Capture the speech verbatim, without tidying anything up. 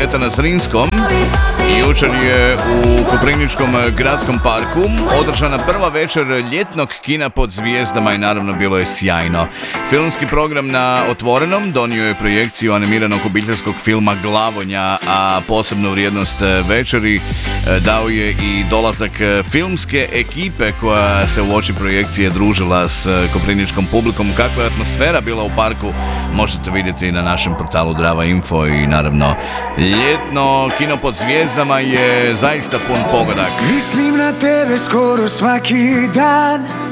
ljeta na Zrinskom. Jučer je u Koprivničkom gradskom parku održana prva večer ljetnog kina pod zvijezdama i naravno bilo je sjajno. Filmski program na Otvorenom donio je projekciju animiranog obiteljskog filma Glavonja, a posebnu vrijednost večeri dao je i dolazak filmske ekipe koja se u oči projekcije družila s koprivničkom publikom. Kakva je atmosfera bila u parku možete vidjeti na našem portalu Drava Info i naravno ljetno kino pod zvijezdama je zaista pun pogodak. Mislim na tebe skoro svaki dan,